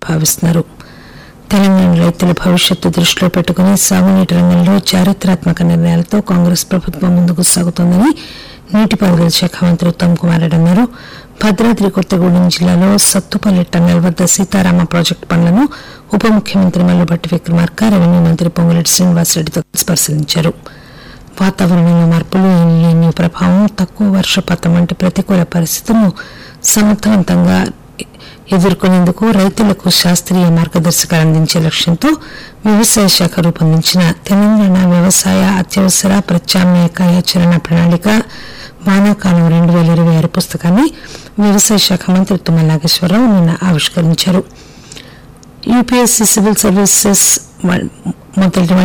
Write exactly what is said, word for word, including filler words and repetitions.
భావిస్తున్నారు. తెలంగాణ రైతుల భవిష్యత్తు దృష్టిలో పెట్టుకుని సాగునీటి రంగంలో చారిత్రాత్మక నిర్ణయాలతో కాంగ్రెస్ ప్రభుత్వం ముందుకు సాగుతోందని నీటిపారుదల శాఖ మంత్రి ఉత్తమ్ కుమార్ రెడ్డి అన్నారు. భద్రాద్రి కొత్తగూడెం జిల్లాలో సత్తుపల్లి టన్నెల్ వద్ద సీతారామ ప్రాజెక్టు పనులను ఉప ముఖ్యమంత్రి మల్లుభట్టి విక్రమార్క, రెవెన్యూ మంత్రి పొంగులేటి శ్రీనివాసరెడ్డితో కలిసి పరిశీలించారు. వాతావరణంలో మార్పులు, ఎల్నినో ప్రభావం, తక్కువ వర్షపాతం వంటి ప్రతికూల పరిస్థితులను సమర్థవంతంగా ఎదుర్కొనేందుకు రైతులకు శాస్త్రీయ మార్గదర్శకాలు అందించే లక్ష్యంతో వ్యవసాయ శాఖ రూపొందించిన తెలంగాణ వ్యవసాయ అత్యవసర ప్రత్యామ్నాయ కార్యాచరణ ప్రణాళిక వానాకాలం రెండు వేల ఇరవై ఆరు పుస్తకాన్ని వ్యవసాయ శాఖ మంత్రి తుమ్మల నాగేశ్వరరావు నిన్న ఆవిష్కరించారు. యూపీఎస్సీ సివిల్ సర్వీసెస్ మొదటి